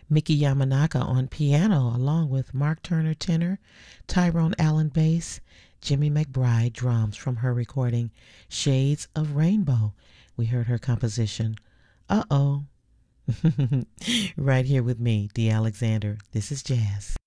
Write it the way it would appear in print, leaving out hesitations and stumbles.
Mickey Yamanaka on piano, along with Mark Turner tenor, Tyrone Allen bass, Jimmy McBride drums from her recording Shades of Rainbow. We heard her composition, Uh Oh. Right here with me, Dee Alexander. This is Jazz.